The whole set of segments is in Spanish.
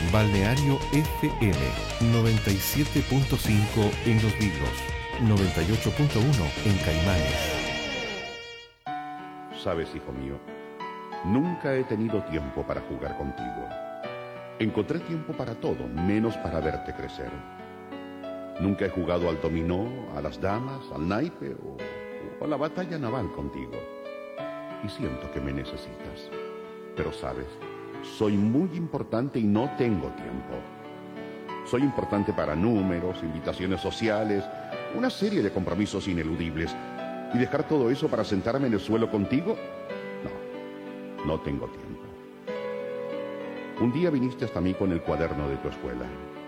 Balneario FM 97.5 en Los Vilos, 98.1 en Caimanes. Sabes, hijo mío, nunca he tenido tiempo para jugar contigo. Encontré tiempo para todo, menos para verte crecer. Nunca he jugado al dominó, a las damas, al naipe o a la batalla naval contigo. Y siento que me necesitas. Pero sabes, soy muy importante y no tengo tiempo. Soy importante para números, invitaciones sociales, una serie de compromisos ineludibles. ¿Y dejar todo eso para sentarme en el suelo contigo? No tengo tiempo. Un día viniste hasta mí con el cuaderno de tu escuela.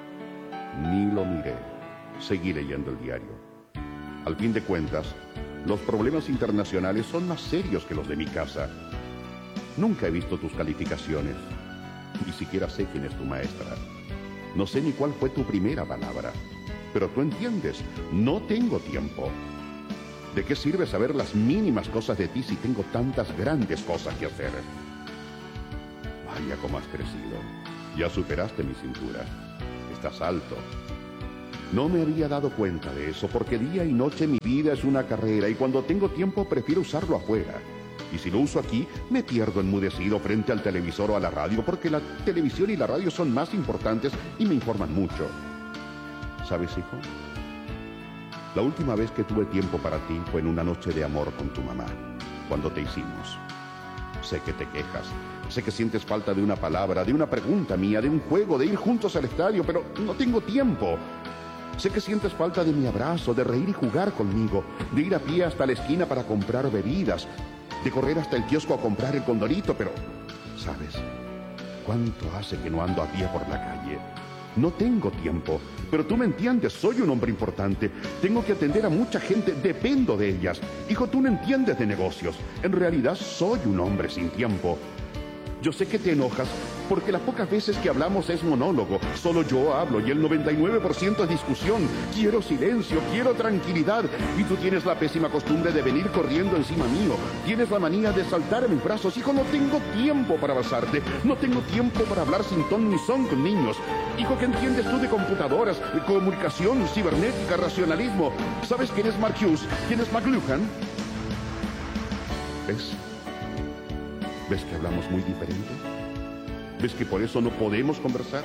Ni lo miré. Seguí leyendo el diario. Al fin de cuentas, los problemas internacionales son más serios que los de mi casa. Nunca he visto tus calificaciones. Ni siquiera sé quién es tu maestra. No sé ni cuál fue tu primera palabra. Pero tú entiendes, no tengo tiempo. ¿De qué sirve saber las mínimas cosas de ti si tengo tantas grandes cosas que hacer? Vaya cómo has crecido. Ya superaste mi cintura. Estás alto. No me había dado cuenta de eso, porque día y noche mi vida es una carrera y cuando tengo tiempo prefiero usarlo afuera. Y si lo uso aquí, me pierdo enmudecido frente al televisor o a la radio, porque la televisión y la radio son más importantes y me informan mucho. ¿Sabes, hijo? La última vez que tuve tiempo para ti fue en una noche de amor con tu mamá, cuando te hicimos. Sé que te quejas, sé que sientes falta de una palabra, de una pregunta mía, de un juego, de ir juntos al estadio, pero no tengo tiempo. Sé que sientes falta de mi abrazo, de reír y jugar conmigo, de ir a pie hasta la esquina para comprar bebidas, de correr hasta el kiosco a comprar el condorito, pero, ¿sabes cuánto hace que no ando a pie por la calle? No tengo tiempo, pero tú me entiendes, soy un hombre importante, tengo que atender a mucha gente, dependo de ellas. Hijo, tú no entiendes de negocios, en realidad soy un hombre sin tiempo. Yo sé que te enojas porque las pocas veces que hablamos es monólogo. Solo yo hablo y el 99% es discusión. Quiero silencio, quiero tranquilidad. Y tú tienes la pésima costumbre de venir corriendo encima mío. Tienes la manía de saltar a mis brazos. Hijo, no tengo tiempo para abrazarte. No tengo tiempo para hablar sin ton ni son con niños. Hijo, ¿qué entiendes tú de computadoras, de comunicación, cibernética, racionalismo? ¿Sabes quién es Mark Hughes? ¿Quién es McLuhan? ¿Ves? ¿Ves que hablamos muy diferente? ¿Ves que por eso no podemos conversar?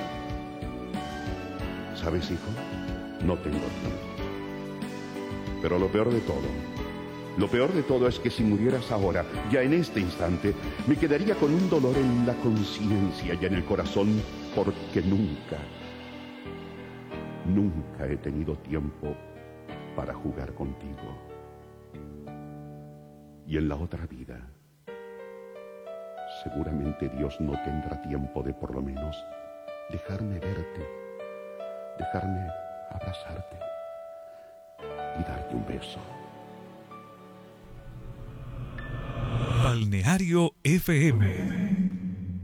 ¿Sabes, hijo? No tengo tiempo. Pero lo peor de todo es que si murieras ahora, ya en este instante, me quedaría con un dolor en la conciencia y en el corazón, porque nunca he tenido tiempo para jugar contigo. Y en la otra vida, seguramente Dios no tendrá tiempo de por lo menos dejarme verte, dejarme abrazarte y darte un beso. Balneario FM